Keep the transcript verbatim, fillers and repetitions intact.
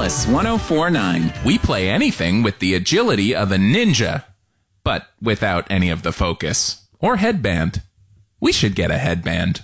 Alice one oh four point nine. We play anything with the agility of a ninja, but without any of the focus. Or headband. We should get a headband.